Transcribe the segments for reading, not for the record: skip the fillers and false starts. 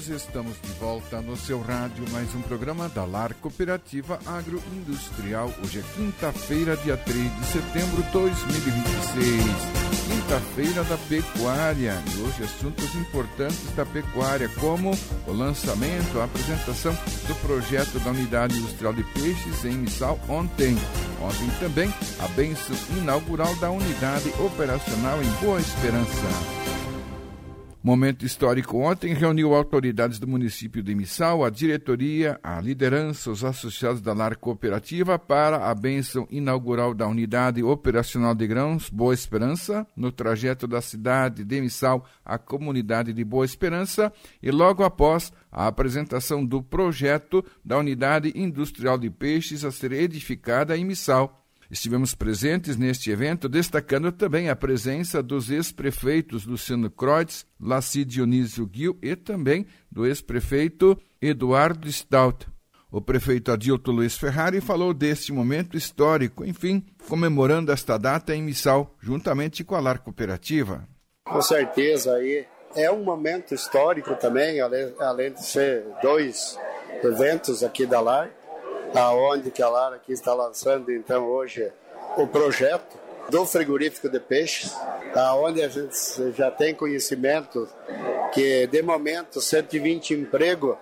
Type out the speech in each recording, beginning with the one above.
todos, estamos de volta no seu rádio, mais um programa da LAR Cooperativa Agroindustrial. Hoje é quinta-feira, dia 3 de setembro de 2026, quinta-feira da pecuária, e hoje assuntos importantes da pecuária, como o lançamento, a apresentação do projeto da Unidade Industrial de Peixes em Missal ontem também a bênção inaugural da Unidade Operacional em Boa Esperança. Momento histórico ontem reuniu autoridades do município de Missal, a diretoria, a liderança, os associados da LAR Cooperativa para a bênção inaugural da Unidade Operacional de Grãos Boa Esperança, no trajeto da cidade de Missal à comunidade de Boa Esperança, e logo após a apresentação do projeto da Unidade Industrial de Peixes a ser edificada em Missal. Estivemos presentes neste evento, destacando também a presença dos ex-prefeitos Luciano Kreutz, Laci Dionísio Gil e também do ex-prefeito Eduardo Stout. O prefeito Adilto Luiz Ferrari falou deste momento histórico, enfim, comemorando esta data em Missal, juntamente com a LAR Cooperativa. Com certeza, aí é um momento histórico também, além de ser dois eventos aqui da LAR, aonde que a LAR aqui está lançando então hoje o projeto do frigorífico de peixes, aonde a gente já tem conhecimento que de momento 120 empregos,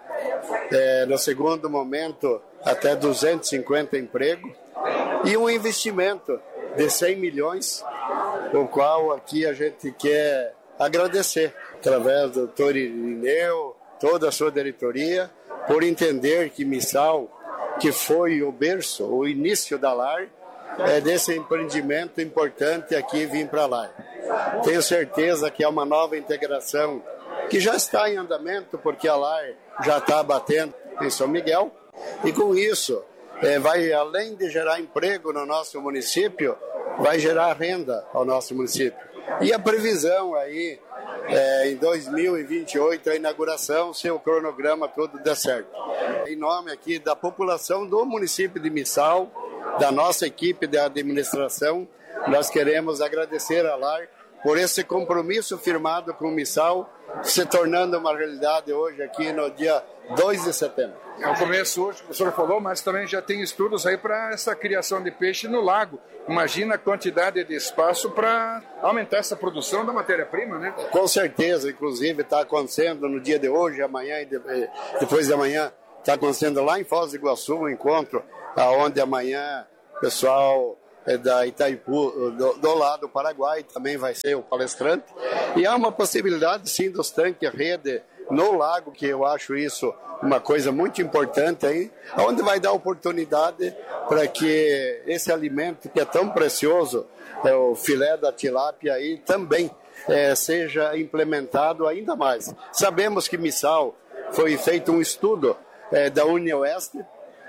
no segundo momento até 250 empregos e um investimento de 100 milhões, o qual aqui a gente quer agradecer através do doutor Irineu, toda a sua diretoria, por entender que Missal, que foi o berço, o início da LAR, desse empreendimento importante aqui vir para a LAR. Tenho certeza que é uma nova integração que já está em andamento, porque a LAR já está batendo em São Miguel, e com isso vai, além de gerar emprego no nosso município, vai gerar renda ao nosso município. E a previsão aí, em 2028, a inauguração, se o cronograma tudo der certo. Em nome aqui da população do município de Missal, da nossa equipe de administração, nós queremos agradecer a LAR por esse compromisso firmado com o Missal, se tornando uma realidade hoje aqui no dia 2 de setembro. É o começo hoje, que o senhor falou, mas também já tem estudos aí para essa criação de peixe no lago. Imagina a quantidade de espaço para aumentar essa produção da matéria-prima, né? Com certeza, inclusive está acontecendo no dia de hoje, amanhã e depois de amanhã, está acontecendo lá em Foz do Iguaçu um encontro, onde amanhã o pessoal da Itaipu, do lado do Paraguai, também vai ser o palestrante. E há uma possibilidade, sim, dos tanques rede no lago, que eu acho isso uma coisa muito importante aí, onde vai dar oportunidade para que esse alimento que é tão precioso, o filé da tilápia aí, também seja implementado ainda mais. Sabemos que Missal foi feito um estudo da UniOeste,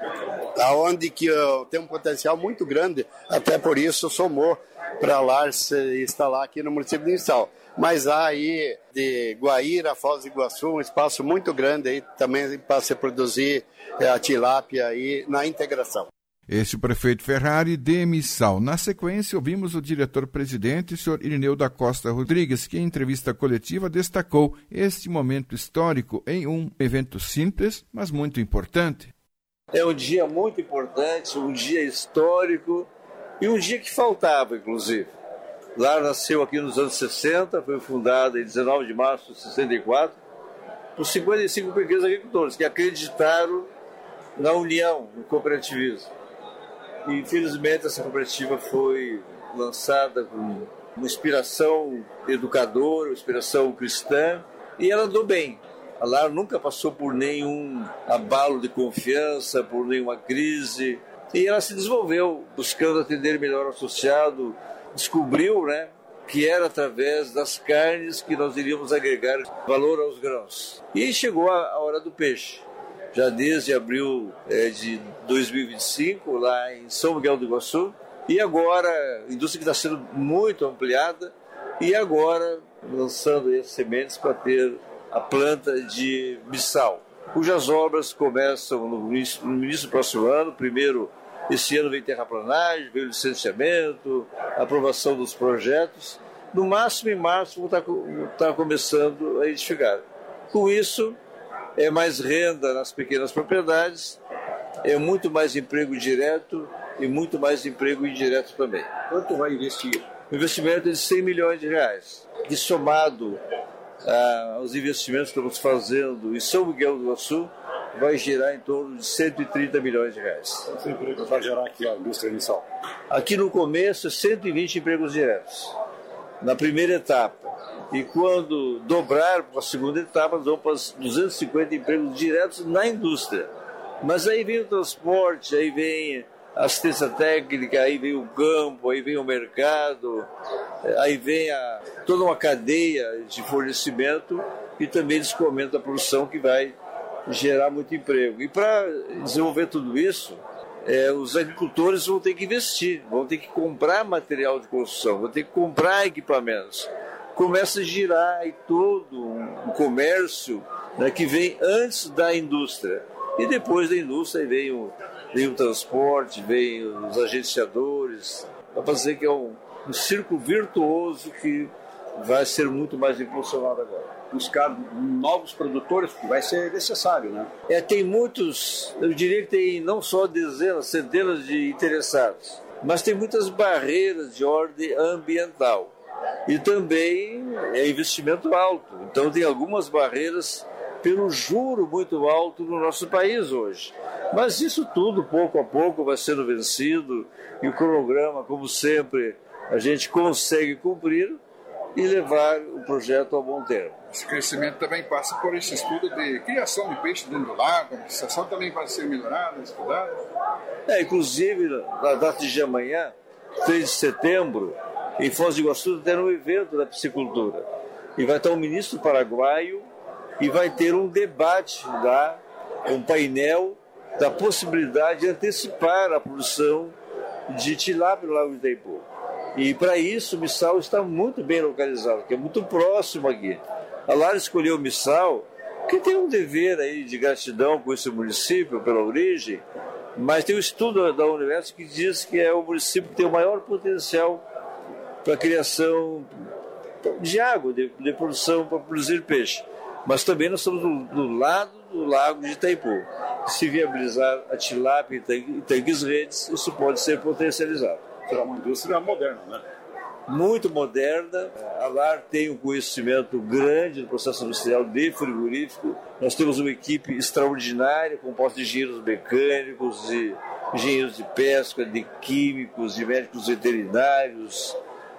aonde que tem um potencial muito grande, até por isso somou para a LAR se instalar aqui no município de Missal. Mas há aí de Guaíra, Foz do Iguaçu, um espaço muito grande aí também para se produzir a tilápia aí na integração. Este prefeito Ferrari de Missal. Na sequência, ouvimos o diretor-presidente, o senhor Irineu da Costa Rodrigues, que em entrevista coletiva destacou este momento histórico em um evento simples, mas muito importante. É um dia muito importante, um dia histórico e um dia que faltava, inclusive. LAR nasceu aqui nos anos 60, foi fundada em 19 de março de 64, por 55 pequenos agricultores que acreditaram na união, no cooperativismo. E, infelizmente, essa cooperativa foi lançada com uma inspiração educadora, uma inspiração cristã, e ela andou bem. A LAR nunca passou por nenhum abalo de confiança, por nenhuma crise, e ela se desenvolveu, buscando atender melhor o associado, descobriu, que era através das carnes que nós iríamos agregar valor aos grãos. E chegou a hora do peixe. Já desde abril de 2025, lá em São Miguel do Iguaçu, e agora a indústria que está sendo muito ampliada, e agora lançando as sementes para ter a planta de Missal, cujas obras começam no início do próximo ano. Primeiro, esse ano veio terraplanagem, veio licenciamento, aprovação dos projetos. No máximo, em março, vou estar começando a edificar. Com isso, é mais renda nas pequenas propriedades, é muito mais emprego direto e muito mais emprego indireto também. Quanto vai investir? O investimento é de 100 milhões de reais, que somado aos investimentos que estamos fazendo em São Miguel do Iguaçu, vai girar em torno de 130 milhões de reais. Quantos empregos vai gerar aqui a indústria inicial? Aqui no começo, 120 empregos diretos, na primeira etapa. E quando dobrar para a segunda etapa, nós vamos para 250 empregos diretos na indústria. Mas aí vem o transporte, aí vem a assistência técnica, aí vem o campo, aí vem o mercado, aí vem toda uma cadeia de fornecimento e também descolamento da produção que vai gerar muito emprego. E para desenvolver tudo isso, os agricultores vão ter que investir, vão ter que comprar material de construção, vão ter que comprar equipamentos. Começa a girar aí todo um comércio, né, que vem antes da indústria. E depois da indústria vem o transporte, vem os agenciadores. Dá para dizer que é um círculo virtuoso que vai ser muito mais impulsionado agora. Buscar novos produtores, que vai ser necessário, né? Tem muitos, eu diria que tem não só dezenas, centenas de interessados, mas tem muitas barreiras de ordem ambiental. E também é investimento alto. Então tem algumas barreiras pelo juro muito alto no nosso país hoje. Mas isso tudo, pouco a pouco, vai sendo vencido e o cronograma, como sempre, a gente consegue cumprir e levar o projeto ao bom termo. Esse crescimento também passa por esse estudo de criação de peixe dentro do lago, a administração também vai ser melhorada, estudada. Inclusive, na data de amanhã, 3 de setembro, em Foz do Iguaçu, terá um evento da piscicultura. E vai estar um ministro paraguaio e vai ter um debate lá, um painel da possibilidade de antecipar a produção de tilápia no Lago de Itaipu. E para isso o Missal está muito bem localizado, que é muito próximo aqui. A Lara escolheu o Missal, que tem um dever aí de gratidão com esse município pela origem, mas tem um estudo da Universo que diz que é o município que tem o maior potencial para a criação de água, de produção para produzir peixe. Mas também nós estamos do lado do Lago de Itaipu. Se viabilizar a tilápia e tanques-redes, isso pode ser potencializado. Será uma indústria moderna, né? Muito moderna. A LAR tem um conhecimento grande no processo industrial de frigorífico. Nós temos uma equipe extraordinária, composta de engenheiros mecânicos, de engenheiros de pesca, de químicos, de médicos veterinários,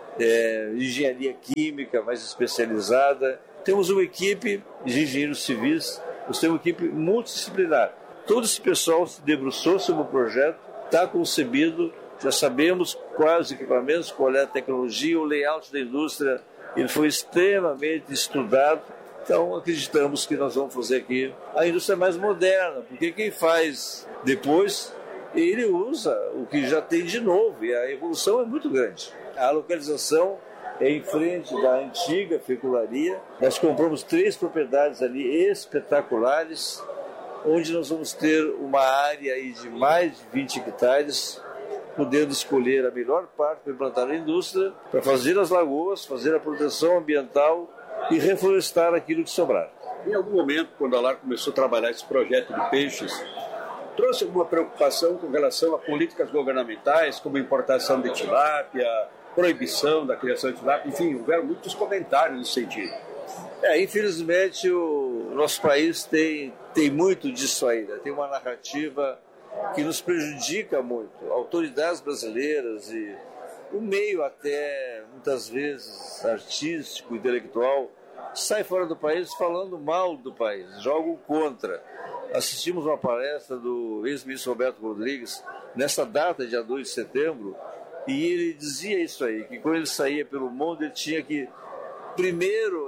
engenharia química mais especializada. Temos uma equipe de engenheiros civis, nós temos uma equipe multidisciplinar. Todo esse pessoal se debruçou sobre o projeto, está concebido, já sabemos quais os equipamentos, qual é a tecnologia, o layout da indústria, ele foi extremamente estudado. Então acreditamos que nós vamos fazer aqui a indústria mais moderna, porque quem faz depois, ele usa o que já tem de novo, e a evolução é muito grande. A localização é em frente da antiga fecularia. Nós compramos 3 propriedades ali espetaculares, onde nós vamos ter uma área aí de mais de 20 hectares, podendo escolher a melhor parte para implantar a indústria, para fazer as lagoas, fazer a proteção ambiental e reflorestar aquilo que sobrar. Em algum momento, quando a LAR começou a trabalhar esse projeto de peixes, trouxe alguma preocupação com relação a políticas governamentais, como importação de tilápia, proibição da criação de tilápia, enfim, houveram muitos comentários nesse sentido. Infelizmente, o nosso país tem muito disso ainda, tem uma narrativa que nos prejudica muito. Autoridades brasileiras e o meio até, muitas vezes, artístico, intelectual, sai fora do país falando mal do país, jogam contra. Assistimos uma palestra do ex-ministro Roberto Rodrigues, nessa data, dia 2 de setembro, e ele dizia isso aí, que quando ele saía pelo mundo, ele tinha que, primeiro,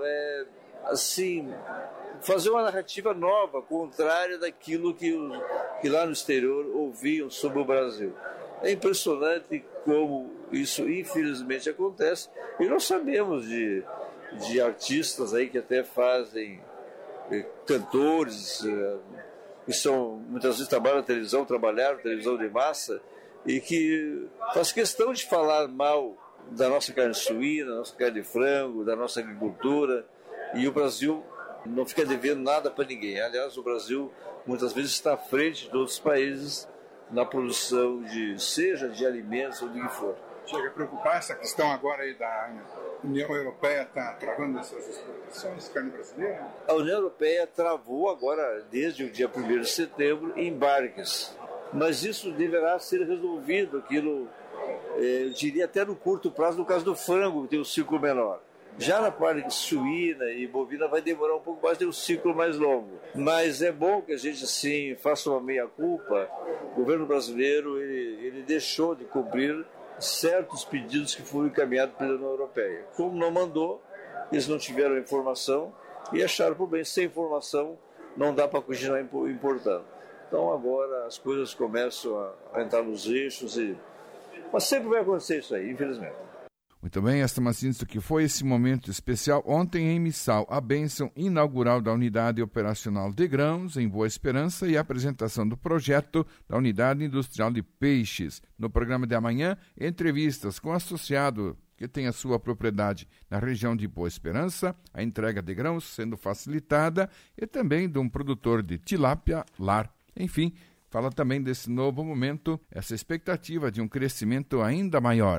fazer uma narrativa nova, contrária daquilo que lá no exterior ouviam sobre o Brasil. É impressionante como isso, infelizmente, acontece. E nós sabemos de artistas aí que até fazem, cantores, que são, muitas vezes trabalham trabalharam televisão de massa, e que faz questão de falar mal da nossa carne suína, da nossa carne de frango, da nossa agricultura. E o Brasil não fica devendo nada para ninguém. Aliás, o Brasil muitas vezes está à frente de outros países na produção seja de alimentos ou do que for. Chega a preocupar essa questão agora aí da União Europeia está travando essas exportações de carne brasileira? A União Europeia travou agora, desde o dia 1º de setembro, embarques. Mas isso deverá ser resolvido, eu diria até no curto prazo, no caso do frango, que tem um ciclo menor. Já na parte suína e bovina vai demorar um pouco mais, tem um ciclo mais longo. Mas é bom que a gente assim faça uma meia-culpa. O governo brasileiro ele deixou de cumprir certos pedidos que foram encaminhados pela União Europeia. Como não mandou, eles não tiveram informação e acharam por bem, sem informação não dá para continuar importando. Então agora as coisas começam a entrar nos eixos, mas sempre vai acontecer isso aí, infelizmente. Muito bem, esta Macinista, que foi esse momento especial ontem em Missal, a bênção inaugural da Unidade Operacional de Grãos, em Boa Esperança, e a apresentação do projeto da Unidade Industrial de Peixes. No programa de amanhã, entrevistas com o associado que tem a sua propriedade na região de Boa Esperança, a entrega de grãos sendo facilitada, e também de um produtor de tilápia lar. Enfim, fala também desse novo momento, essa expectativa de um crescimento ainda maior.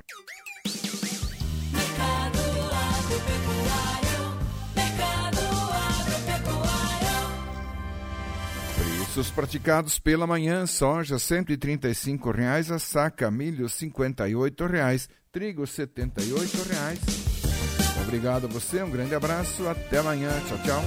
Preços praticados pela manhã: soja R$ 135,00 a saca, milho R$ 58,00, trigo R$ 78,00. Obrigado a você, um grande abraço, até amanhã, tchau, tchau.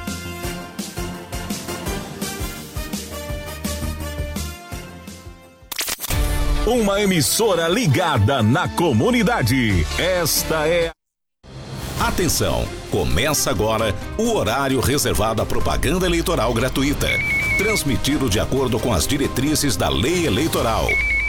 Uma emissora ligada na comunidade. Esta é... Atenção, começa agora o horário reservado à propaganda eleitoral gratuita. Transmitido de acordo com as diretrizes da Lei Eleitoral.